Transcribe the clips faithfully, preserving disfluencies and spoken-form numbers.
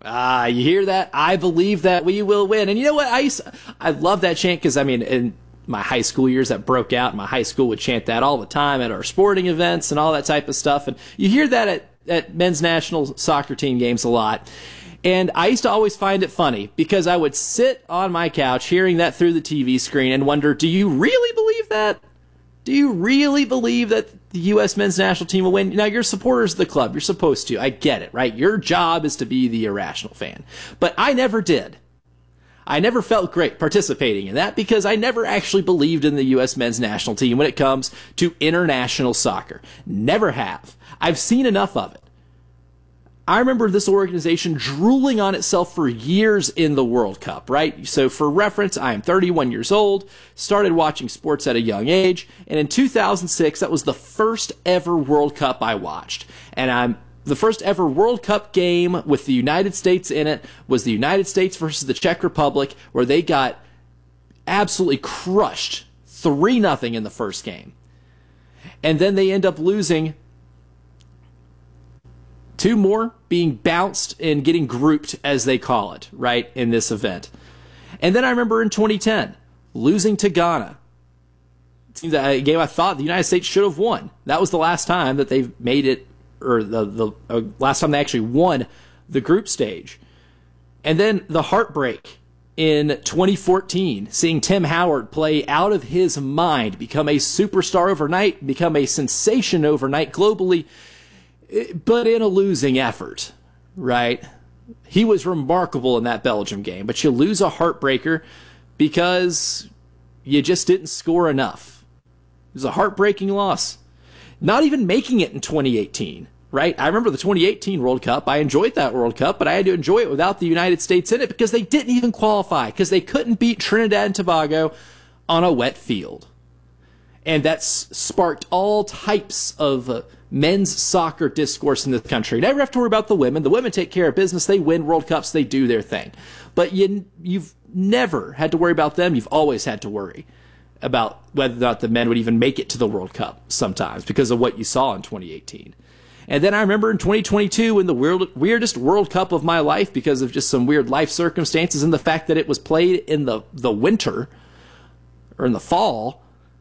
Ah, you hear that? I believe that we will win. And you know what? I used, I love that chant because, I mean, in my high school years that broke out, my high school would chant that all the time at our sporting events and all that type of stuff. And you hear that at, at men's national soccer team games a lot. And I used to always find it funny because I would sit on my couch hearing that through the T V screen and wonder, do you really believe that? Do you really believe that the U S men's national team will win? Now, you're supporters of the club. You're supposed to. I get it, right? Your job is to be the irrational fan. But I never did. I never felt great participating in that because I never actually believed in the U S men's national team when it comes to international soccer. Never have. I've seen enough of it. I remember this organization drooling on itself for years in the World Cup, right? So for reference, I am thirty-one years old, started watching sports at a young age, and in two thousand six, that was the first ever World Cup I watched. And I'm the first ever World Cup game with the United States in it was the United States versus the Czech Republic, where they got absolutely crushed three nothing in the first game. And then they end up losing two more, being bounced and getting grouped, as they call it, right, in this event. And then I remember in twenty ten, losing to Ghana. It seems that a game I thought the United States should have won. That was the last time that they've made it, or the, the uh, last time they actually won the group stage. And then the heartbreak in twenty fourteen, seeing Tim Howard play out of his mind, become a superstar overnight, become a sensation overnight globally, but in a losing effort, right? He was remarkable in that Belgium game, but you lose a heartbreaker because you just didn't score enough. It was a heartbreaking loss. Not even making it in twenty eighteen, right? I remember the twenty eighteen World Cup. I enjoyed that World Cup, but I had to enjoy it without the United States in it because they didn't even qualify, because they couldn't beat Trinidad and Tobago on a wet field. And that's sparked all types of uh, men's soccer discourse in this country. Never have to worry about the women. The women take care of business. They win World Cups. They do their thing. But you, you've never had to worry about them. You've always had to worry about whether or not the men would even make it to the World Cup sometimes because of what you saw in twenty eighteen. And then I remember in twenty twenty-two, in the weird, weirdest World Cup of my life because of just some weird life circumstances and the fact that it was played in the, the winter or in the fall,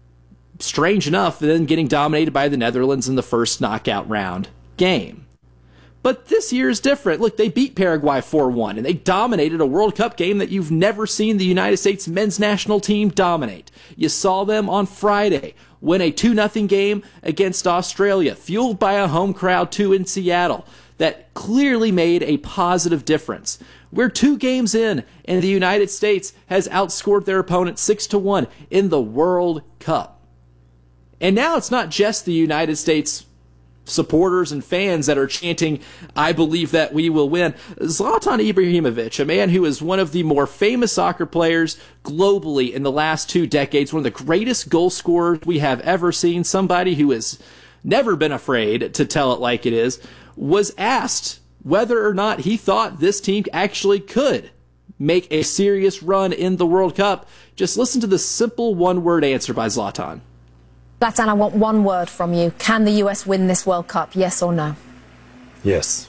strange enough, then getting dominated by the Netherlands in the first knockout round game. But this year is different. Look, they beat Paraguay four one, and they dominated a World Cup game that you've never seen the United States men's national team dominate. You saw them on Friday win a two nothing game against Australia, fueled by a home crowd too in Seattle. That clearly made a positive difference. We're two games in, and the United States has outscored their opponent six to one in the World Cup. And now it's not just the United States supporters and fans that are chanting, I believe that we will win. Zlatan Ibrahimovic, a man who is one of the more famous soccer players globally in the last two decades, one of the greatest goal scorers we have ever seen, somebody who has never been afraid to tell it like it is, was asked whether or not he thought this team actually could make a serious run in the World Cup. Just listen to the simple one-word answer by Zlatan. Zlatan, I want one word from you. Can the U S win this World Cup, yes or no? Yes.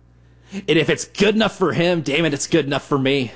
And if it's good enough for him, damn it, it's good enough for me.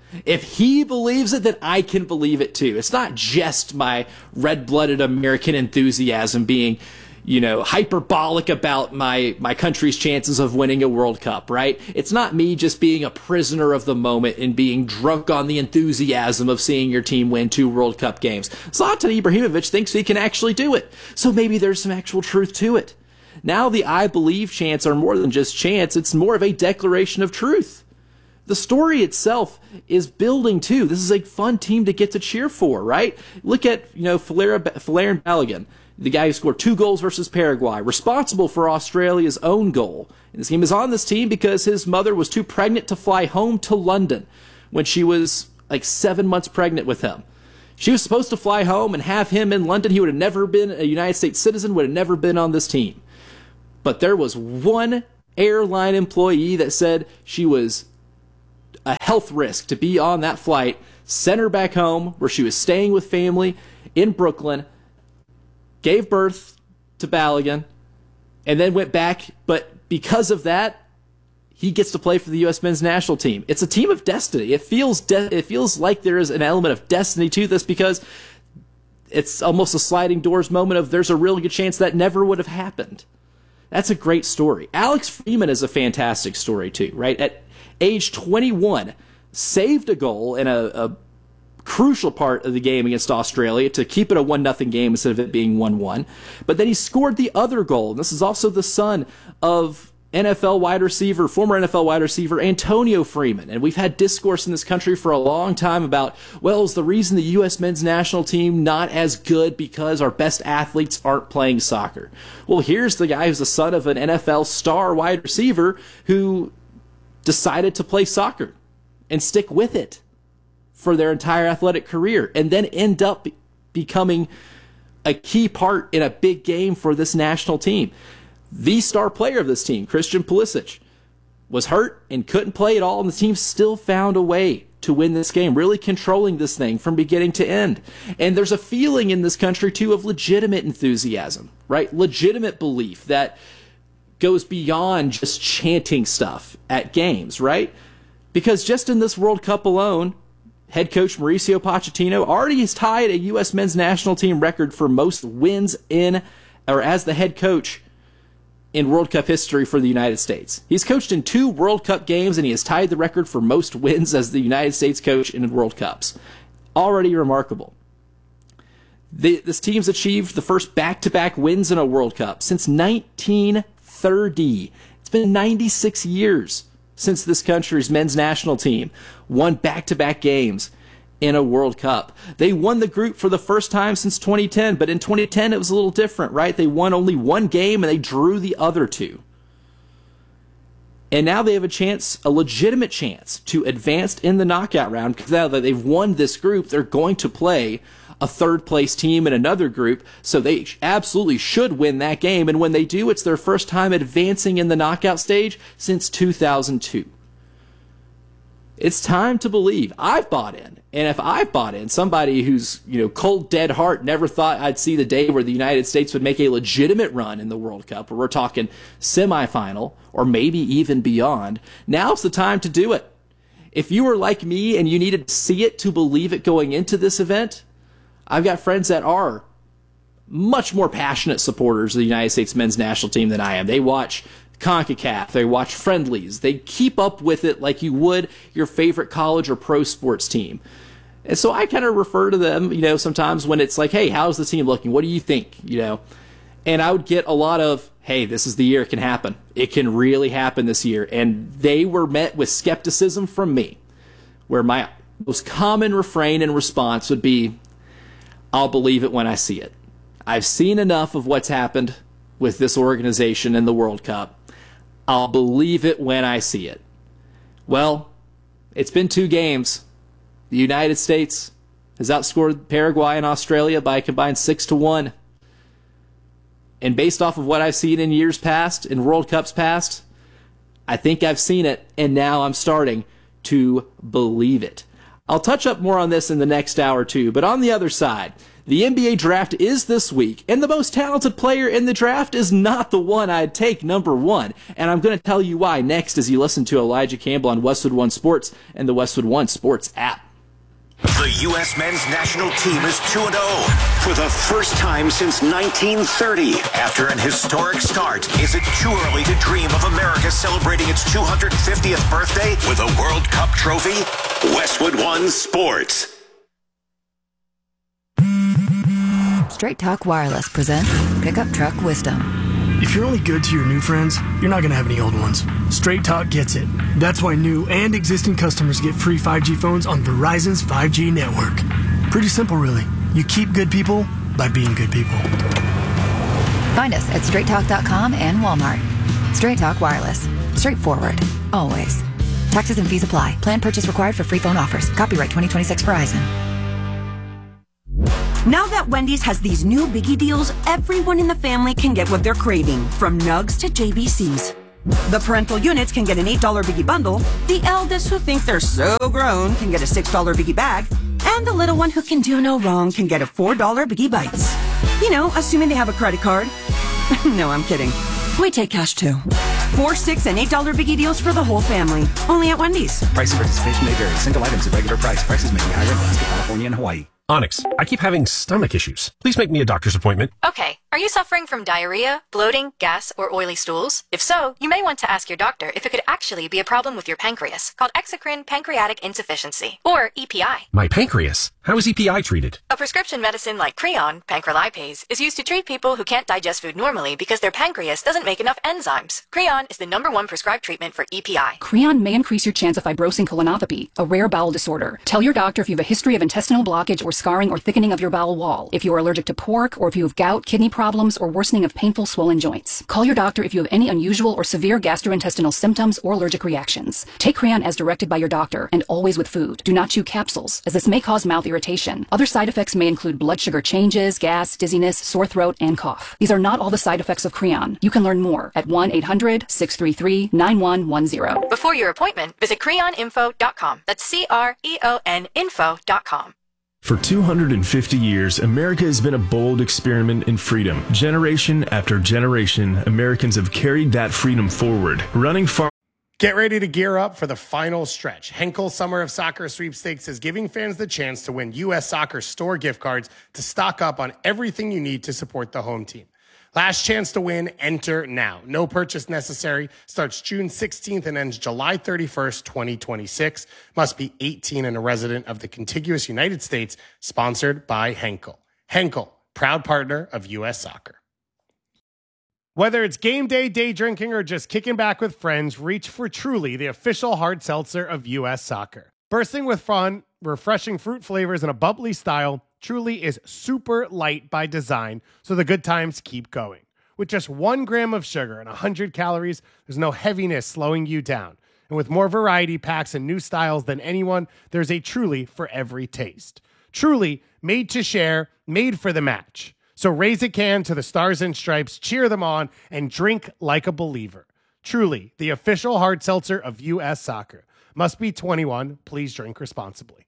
If he believes it, then I can believe it too. It's not just my red-blooded American enthusiasm being, you know, hyperbolic about my, my country's chances of winning a World Cup, right? It's not me just being a prisoner of the moment and being drunk on the enthusiasm of seeing your team win two World Cup games. Zlatan Ibrahimovic thinks he can actually do it. So maybe there's some actual truth to it. Now the I believe chants are more than just chants. It's more of a declaration of truth. The story itself is building too. This is a fun team to get to cheer for, right? Look at, you know, Folarin Balogun, the guy who scored two goals versus Paraguay, responsible for Australia's own goal. And this game is on this team because his mother was too pregnant to fly home to London when she was like seven months pregnant with him. She was supposed to fly home and have him in London. He would have never been a United States citizen, would have never been on this team. But there was one airline employee that said she was a health risk to be on that flight, sent her back home where she was staying with family in Brooklyn, gave birth to Balogun, and then went back. But because of that, he gets to play for the U S men's national team. It's a team of destiny. It feels de- it feels like there is an element of destiny to this, because it's almost a sliding doors moment of there's a really good chance that never would have happened. That's a great story. Alex Freeman is a fantastic story too, right? At age twenty-one, saved a goal in a, a crucial part of the game against Australia to keep it a one nothing game instead of it being one one. But then he scored the other goal. And this is also the son of N F L wide receiver, former N F L wide receiver Antonio Freeman. And we've had discourse in this country for a long time about, well, is the reason the U S men's national team not as good because our best athletes aren't playing soccer? Well, here's the guy who's the son of an N F L star wide receiver who decided to play soccer and stick with it for their entire athletic career, and then end up becoming a key part in a big game for this national team. The star player of this team, Christian Pulisic, was hurt and couldn't play at all, and the team still found a way to win this game, really controlling this thing from beginning to end. And there's a feeling in this country, too, of legitimate enthusiasm, right? Legitimate belief that goes beyond just chanting stuff at games, right? Because just in this World Cup alone, head coach Mauricio Pochettino already has tied a U S men's national team record for most wins in, or as the head coach in World Cup history for the United States. He's coached in two World Cup games, and he has tied the record for most wins as the United States coach in World Cups. Already remarkable. The, this team's achieved the first back-to-back wins in a World Cup since nineteen thirty. It's been ninety-six years since this country's men's national team won back-to-back games in a World Cup. They won the group for the first time since twenty ten, but in twenty ten it was a little different, right? They won only one game and they drew the other two. And now they have a chance, a legitimate chance, to advance in the knockout round, because now that they've won this group, they're going to play a third-place team in another group, so they absolutely should win that game. And when they do, it's their first time advancing in the knockout stage since two thousand two. It's time to believe. I've bought in. And if I've bought in, somebody who's, you know, cold, dead heart, never thought I'd see the day where the United States would make a legitimate run in the World Cup, where we're talking semifinal or maybe even beyond, now's the time to do it. If you were like me and you needed to see it to believe it going into this event, I've got friends that are much more passionate supporters of the United States men's national team than I am. They watch CONCACAF, they watch friendlies, they keep up with it like you would your favorite college or pro sports team. And so I kind of refer to them, you know, sometimes when it's like, hey, how's the team looking? What do you think? You know, and I would get a lot of, hey, this is the year it can happen. It can really happen this year. And they were met with skepticism from me, where my most common refrain and response would be, I'll believe it when I see it. I've seen enough of what's happened with this organization in the World Cup. I'll believe it when I see it. Well, it's been two games. The United States has outscored Paraguay and Australia by a combined six to one. And based off of what I've seen in years past, in World Cups past, I think I've seen it, and now I'm starting to believe it. I'll touch up more on this in the next hour too, but on the other side, the N B A draft is this week, and the most talented player in the draft is not the one I'd take number one. And I'm going to tell you why next as you listen to Elijah Campbell on Westwood One Sports and the Westwood One Sports app. The U S men's national team is two and oh for the first time since nineteen thirty. After an historic start, is it too early to dream of America celebrating its two hundred fiftieth birthday with a World Cup trophy? Westwood One Sports. Straight Talk Wireless presents Pickup Truck Wisdom. If you're only good to your new friends, you're not going to have any old ones. Straight Talk gets it. That's why new and existing customers get free five G phones on Verizon's five G network. Pretty simple, really. You keep good people by being good people. Find us at straight talk dot com and Walmart. Straight Talk Wireless. Straightforward. Always. Taxes and fees apply. Plan purchase required for free phone offers. Copyright twenty twenty-six Verizon. Now that Wendy's has these new biggie deals, everyone in the family can get what they're craving, from nugs to J B Cs. The parental units can get an eight dollar biggie bundle, the eldest who think they're so grown can get a six dollar biggie bag, and the little one who can do no wrong can get a four dollar biggie bites. You know, assuming they have a credit card. No, I'm kidding. We take cash too. Four, six, and eight dollar biggie deals for the whole family. Only at Wendy's. Price and participation may vary. Single items at regular price. Prices may be higher in Alaska, California, and Hawaii. Onyx, I keep having stomach issues. Please make me a doctor's appointment. Okay. Are you suffering from diarrhea, bloating, gas, or oily stools? If so, you may want to ask your doctor if it could actually be a problem with your pancreas, called exocrine pancreatic insufficiency, or E P I. My pancreas? How is E P I treated? A prescription medicine like Creon, pancrelipase, is used to treat people who can't digest food normally because their pancreas doesn't make enough enzymes. Creon is the number one prescribed treatment for E P I. Creon may increase your chance of fibrosing colonopathy, a rare bowel disorder. Tell your doctor if you have a history of intestinal blockage or scarring or thickening of your bowel wall, if you are allergic to pork, or if you have gout, kidney problems, or worsening of painful swollen joints. Call your doctor if you have any unusual or severe gastrointestinal symptoms or allergic reactions. Take Creon as directed by your doctor, and always with food. Do not chew capsules, as this may cause mouth irritation. Other side effects may include blood sugar changes, gas, dizziness, sore throat, and cough. These are not all the side effects of Creon. You can learn more at one eight hundred, six three three, nine one one zero. Before your appointment, visit creon info dot com. That's C R E O N info dot com. For two hundred fifty years, America has been a bold experiment in freedom. Generation after generation, Americans have carried that freedom forward, running far. Get ready to gear up for the final stretch. Henkel Summer of Soccer Sweepstakes is giving fans the chance to win U S Soccer store gift cards to stock up on everything you need to support the home team. Last chance to win, enter now. No purchase necessary. Starts June sixteenth and ends July thirty-first, twenty twenty-six. Must be eighteen and a resident of the contiguous United States. Sponsored by Henkel. Henkel, proud partner of U S Soccer. Whether it's game day, day drinking, or just kicking back with friends, reach for Truly, the official hard seltzer of U S Soccer. Bursting with fun, refreshing fruit flavors, and a bubbly style, Truly is super light by design, so the good times keep going. With just one gram of sugar and one hundred calories, there's no heaviness slowing you down. And with more variety packs and new styles than anyone, there's a Truly for every taste. Truly, made to share, made for the match. So raise a can to the Stars and Stripes, cheer them on, and drink like a believer. Truly, the official hard seltzer of U S Soccer. Must be twenty-one. Please drink responsibly.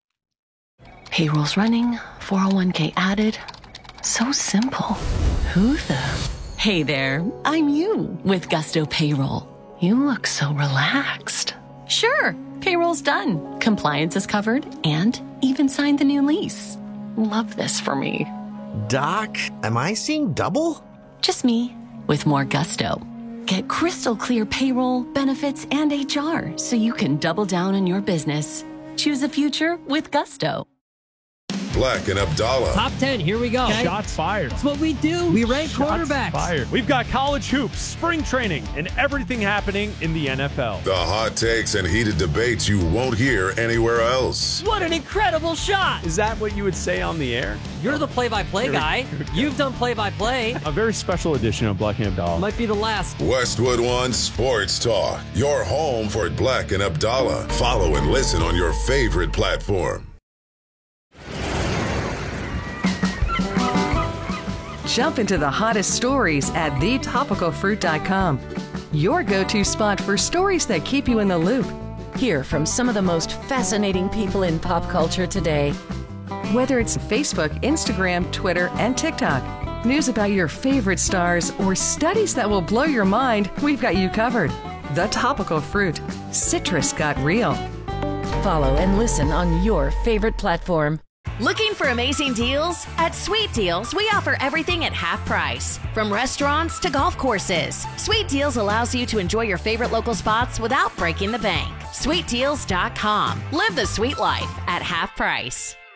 Payroll's running, four oh one k added. So simple. Who the? Hey there, I'm you with Gusto Payroll. You look so relaxed. Sure, payroll's done. Compliance is covered and even signed the new lease. Love this for me. Doc, am I seeing double? Just me with more gusto. Get crystal clear payroll, benefits, and H R so you can double down on your business. Choose a future with Gusto. Black and Abdallah. Top ten, here we go. Okay. Shots fired. That's what we do. We rank Shots quarterbacks. Fired. We've got college hoops, spring training, and everything happening in the N F L. The hot takes and heated debates you won't hear anywhere else. What an incredible shot. Is that what you would say on the air? You're the play-by-play guy. You've done play-by-play. A very special edition of Black and Abdallah. Might be the last. Westwood One Sports Talk. Your home for Black and Abdallah. Follow and listen on your favorite platform. Jump into the hottest stories at the topical fruit dot com. Your go-to spot for stories that keep you in the loop. Hear from some of the most fascinating people in pop culture today. Whether it's Facebook, Instagram, Twitter, and TikTok, news about your favorite stars, or studies that will blow your mind, we've got you covered. The Topical Fruit. Citrus got real. Follow and listen on your favorite platform. Looking for amazing deals? At Sweet Deals, we offer everything at half price. From restaurants to golf courses, Sweet Deals allows you to enjoy your favorite local spots without breaking the bank. sweet deals dot com. Live the sweet life at half price.